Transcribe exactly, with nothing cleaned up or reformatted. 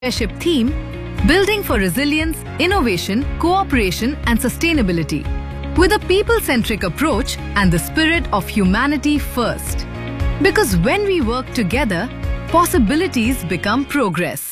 Leadership theme, Building for Resilience, Innovation, Cooperation and Sustainability, with a people-centric approach and the spirit of humanity first. Because when we work together, possibilities become progress.